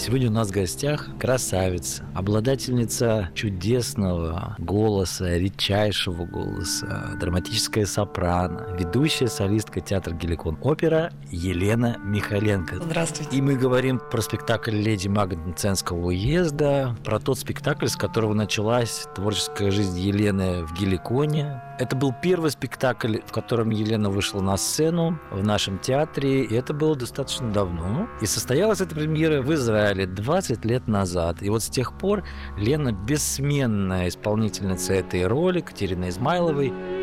Сегодня у нас в гостях красавица, обладательница чудесного голоса, редчайшего голоса, драматическая сопрано, ведущая солистка театра «Геликон Опера» Елена Михайленко. Здравствуйте. И мы говорим про спектакль «Леди Магнет Мценского уезда», про тот спектакль, с которого началась творческая жизнь Елены в Геликоне. Это был первый спектакль, в котором Елена вышла на сцену в нашем театре, и это было достаточно давно. И состоялась эта премьера в Израиле 20 лет назад. И вот с тех пор Лена бессменная исполнительница этой роли, Катерины Измайловой,